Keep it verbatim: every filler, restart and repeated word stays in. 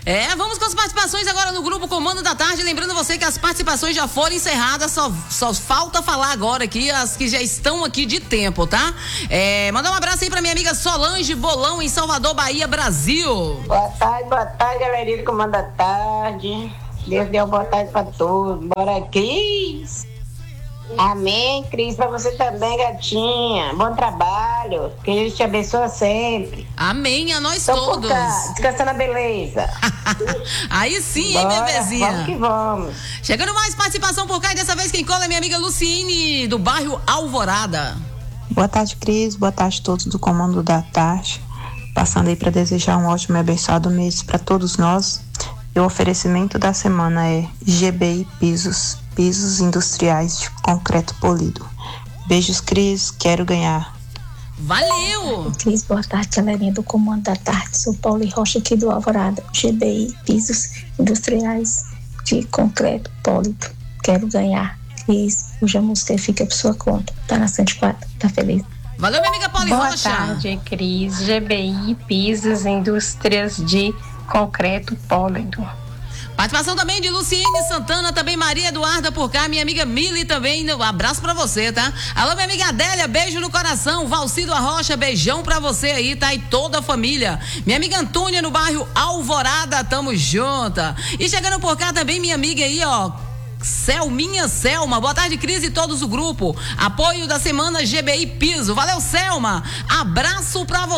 É, vamos com as participações agora no Grupo Comando da Tarde. Lembrando você que as participações já foram encerradas, só, só falta falar agora aqui as que já estão aqui de tempo, tá? É, mandar um abraço aí pra minha amiga Solange Bolão, em Salvador, Bahia, Brasil. Boa tarde, boa tarde, galerinha do Comando da Tarde. Deus deu boa tarde pra todos. Bora, Cris. Amém, Cris, pra você também, gatinha. Bom trabalho, que Deus te abençoe sempre. Amém, a nós Tô todos. Cá, descansando a beleza. Aí sim, Bora, hein, bebezinha? Vamos que vamos. Chegando mais participação por cá, e dessa vez quem cola é minha amiga Luciene, do bairro Alvorada. Boa tarde, Cris. Boa tarde a todos do Comando da Tarde. Passando aí para desejar um ótimo e abençoado mês para todos nós. E o oferecimento da semana é G B I Pisos, pisos industriais de concreto polido. Beijos, Cris. Quero ganhar. Valeu! Cris, boa tarde, galerinha do Comando da Tarde. Sou Paulo Rocha aqui do Alvorada. G B I Pisos industriais de concreto polido. Quero ganhar. Cris, hoje a música fica por sua conta. Tá na cento e quatro, tá feliz? Valeu, minha amiga Paulo Boa Rocha. Boa tarde, Cris. G B I Pisos Indústrias de Concreto Pólido. Participação também de Luciene Santana, também Maria Eduarda por cá, minha amiga Mili também, um abraço pra você, tá? Alô, minha amiga Adélia, beijo no coração. Valcido Arrocha, beijão pra você aí, tá? E toda a família. Minha amiga Antônia no bairro Alvorada, tamo junta. E chegando por cá também minha amiga aí, ó, Selminha Selma, boa tarde, Cris e todos do grupo. Apoio da semana G B I Piso. Valeu, Selma. Abraço pra você.